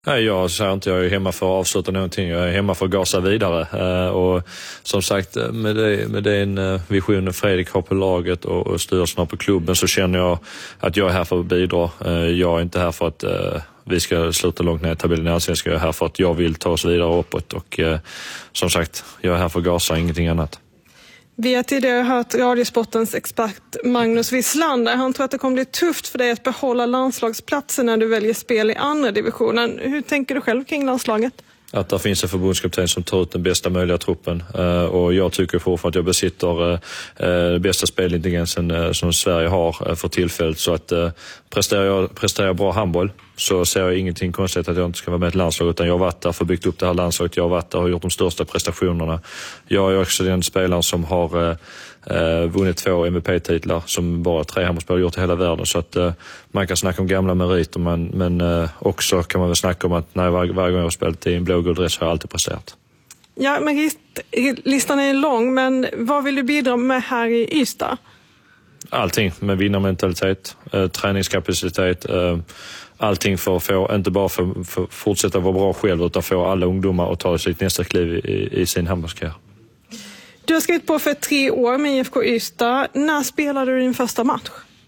Nej, jag säger inte jag är hemma för att avsluta någonting. Jag är hemma för att gasa vidare. Och som sagt, med den visionen Fredrik har på laget och styrelsen har på klubben, så känner jag att jag är här för att bidra. Jag är inte här för att vi ska sluta långt ner i tabellen i Allsvenskan. Jag är här för att jag vill ta oss vidare uppåt. Och som sagt, jag är här för att gasa, ingenting annat. Vi har tidigare hört Radiosportens expert Magnus Wislander. Han tror att det kommer bli tufft för dig att behålla landslagsplatsen när du väljer spel i andra divisionen. Hur tänker du själv kring landslaget? Att det finns en förbundskapten som tar ut den bästa möjliga truppen. Och jag tycker fortfarande att jag besitter den bästa spelintelligensen som Sverige har för tillfället. Så att presterar jag bra handboll, så ser jag ingenting konstigt att jag inte ska vara med i ett landslag, utan jag har varit där för byggt upp det här landslaget. Jag har varit där och gjort de största prestationerna. Jag är också den spelaren som har vunnit 2 MVP-titlar som bara 3 handbollsspelare har gjort i hela världen. Så att man kan snacka om gamla meriter, men också kan man väl snacka om att varje gång jag har spelat i en blågul dress har jag alltid presterat. Ja, men listan är lång, men vad vill du bidra med här i Ystad? Allting med vinnarmentalitet, träningskapacitet, allting för att få, inte bara för fortsätta vara bra själv, utan få alla ungdomar att ta sitt nästa kliv i sin handbollskarriär. Du har skrivit på för 3 år med IFK Ystad. När spelade du din första match?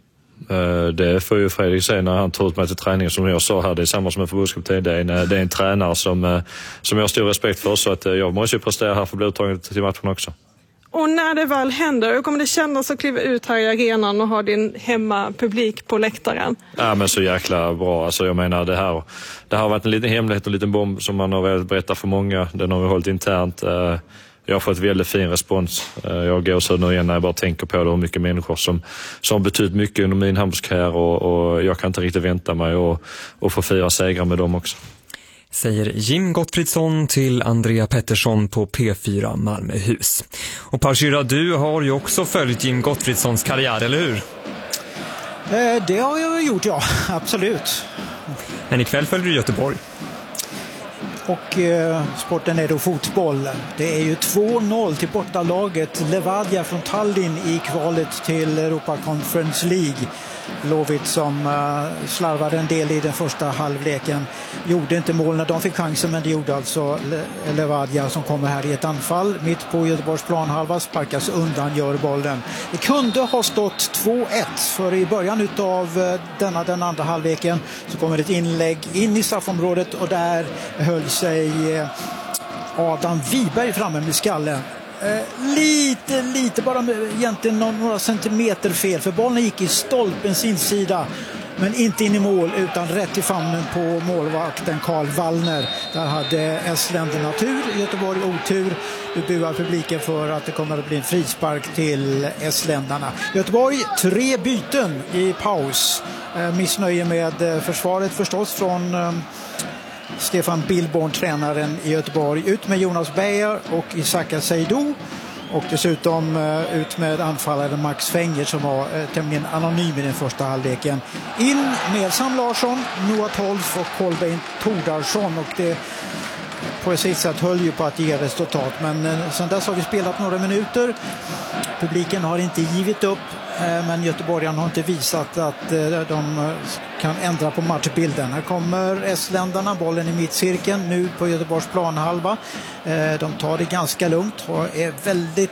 Det får ju Fredrik säga när han tog ut mig till träningen. Som jag sa här, det är samma som en förbundskapten. Det är en tränare som jag har stor respekt för. Så att jag måste ju prestera här för att bli uttagen till matchen också. Och när det väl händer, hur kommer det kännas att kliva ut här i arenan och ha din hemmapublik på läktaren? Ja, men så jäkla bra. Alltså jag menar, det har varit en liten hemlighet och en liten bomb som man har velat berätta för många. Den har vi hållit internt. Jag har fått väldigt fin respons. Jag går så nu igen när jag bara tänker på det, hur mycket människor som har betytt mycket under min handbollskarriär, och jag kan inte riktigt vänta mig och få fira segrar med dem också. Säger Jim Gottfridsson till Andrea Pettersson på P4 Malmöhus. Och Paul Schürrer, du har ju också följt Jim Gottfridssons karriär, eller hur? Det har jag gjort, ja. Absolut. Men ikväll följer du Göteborg. Och sporten är då fotboll. Det är ju 2-0 till bortalaget Levadia från Tallinn i kvalet till Europa Conference League. Lovit som slarvade en del i den första halvleken. Gjorde inte mål när de fick chansen, men det gjorde alltså Levadia, som kommer här i ett anfall. Mitt på Göteborgs planhalva, sparkas undan, gör bollen. Det kunde ha stått 2-1, för i början av den andra halvleken så kommer ett inlägg in i straffområdet, och där höll sig Adam Wiberg framme med skallen. Lite bara egentligen några centimeter fel, för bollen gick i stolpens insida, men inte in i mål utan rätt i famnen på målvakten Karl Wallner. Där hade Essländerna tur, Göteborg otur. Nu buar publiken för att det kommer att bli en frispark till Essländarna. Göteborg 3 byten i paus. Missnöje med försvaret förstås från Stefan Billborn, tränaren i Göteborg. Ut med Jonas Beyer och Isaka Seydou. Och dessutom ut med anfallaren Max Fenger, som var tämligen anonym i den första halvleken. In med Sam Larsson, Noah Tolf och Kolbeinn Tordarsson. Och det på sitt sätt höll ju på att ge resultat. Men sen dess har vi spelat några minuter. Publiken har inte givit upp. Men Göteborgarna har inte visat att de kan ändra på matchbilden. Här kommer Essländarna, bollen i mittcirkeln nu på Göteborgs planhalva. De tar det ganska lugnt och är väldigt